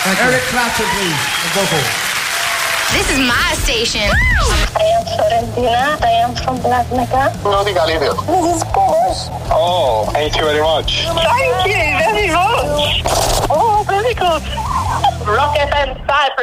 Eric Clapton, please. The vocal. This is my station. I am Florentina. I am from Black Mecca. No diga líder. This is Porsche. Oh, thank you very much. Thank you very much. Oh, very good. Rock FM 5